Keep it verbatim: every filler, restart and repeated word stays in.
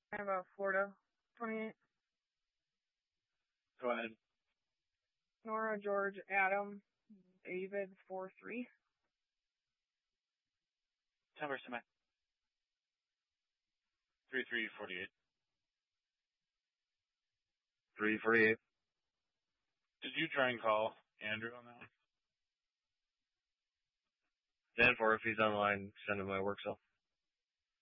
I have a Florida twenty-eight. Go ahead. Nora, George, Adam, David, four three. Ten percent. Three three forty eight. Three forty eight. Did you try and call Andrew on that one? Dan for if he's on the line, send him my work cell.